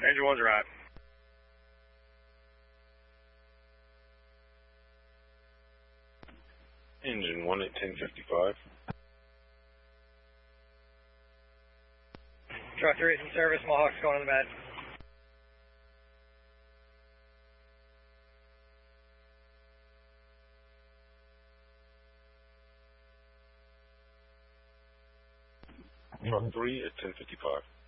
Engine 1's right. Engine 1 at 10:55. Truck 3 is in service, Mohawk's going to the med. Truck 3 at 10:55.